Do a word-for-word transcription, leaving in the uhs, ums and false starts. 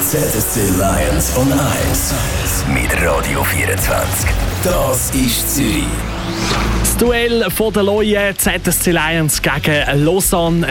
Z S C Lions on Ice mit Radio vierundzwanzig. Das ist Zürich. Das Duell von der Leuen Z S C Lions gegen Lausanne.